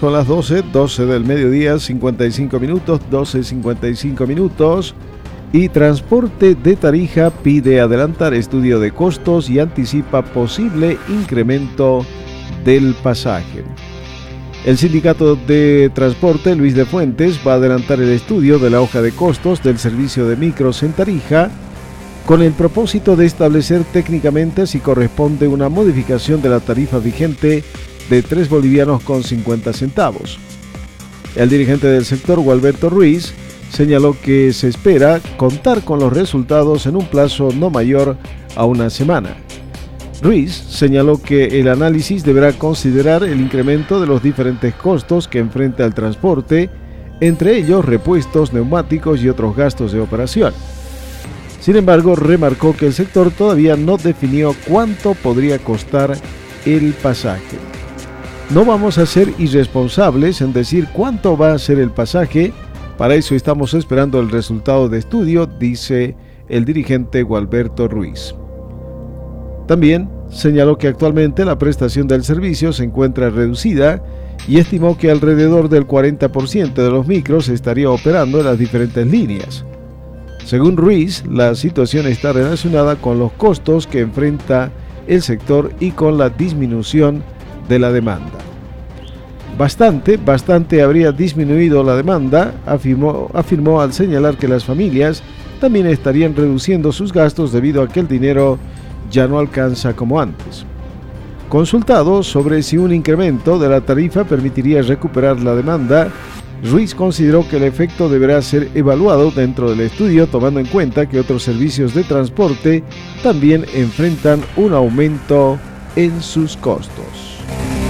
Son las 12 del mediodía, 55 minutos, 12:55 minutos. Y Transporte de Tarija pide adelantar estudio de costos y anticipa posible incremento del pasaje. El Sindicato de Transporte Luis de Fuentes va a adelantar el estudio de la hoja de costos del servicio de micros en Tarija con el propósito de establecer técnicamente si corresponde una modificación de la tarifa vigente de 3 bolivianos con 50 centavos. El dirigente del sector, Gualberto Ruiz, señaló que se espera contar con los resultados en un plazo no mayor a una semana. Ruiz señaló que el análisis deberá considerar el incremento de los diferentes costos que enfrenta el transporte, entre ellos repuestos, neumáticos y otros gastos de operación. Sin embargo, remarcó que el sector todavía no definió cuánto podría costar el pasaje. No vamos a ser irresponsables en decir cuánto va a ser el pasaje, para eso estamos esperando el resultado de estudio, dice el dirigente Gualberto Ruiz. También señaló que actualmente la prestación del servicio se encuentra reducida y estimó que alrededor del 40% de los micros estaría operando en las diferentes líneas. Según Ruiz, la situación está relacionada con los costos que enfrenta el sector y con la disminución de la demanda. Bastante habría disminuido la demanda, afirmó al señalar que las familias también estarían reduciendo sus gastos debido a que el dinero ya no alcanza como antes. Consultado sobre si un incremento de la tarifa permitiría recuperar la demanda, Ruiz consideró que el efecto deberá ser evaluado dentro del estudio, tomando en cuenta que otros servicios de transporte también enfrentan un aumento en sus costos.